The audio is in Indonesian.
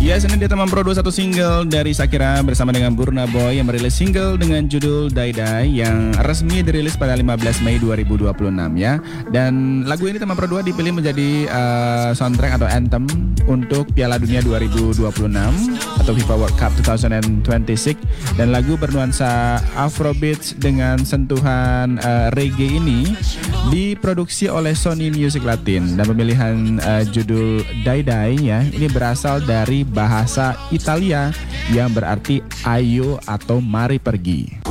Ya, Senin dia memproduksi satu single dari Shakira bersama dengan Burna Boy yang merilis single dengan judul Die Die yang resmi dirilis pada 15 Mei 2026 ya. Dan lagu ini Teman Pro 2 dipilih menjadi soundtrack atau anthem untuk Piala Dunia 2026 atau FIFA World Cup 2026, dan lagu bernuansa Afrobeats dengan sentuhan reggae ini diproduksi oleh Sony Music Latin, dan pemilihan judul Die Die ya ini berasal dari bahasa Italia yang berarti ayo atau mari pergi.